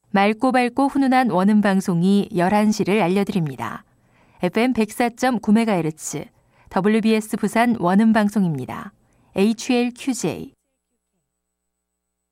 맑고 밝고 훈훈한 원음 방송이 11시를 알려드립니다. FM 104.9MHz, WBS 부산 원음 방송입니다. HLQJ.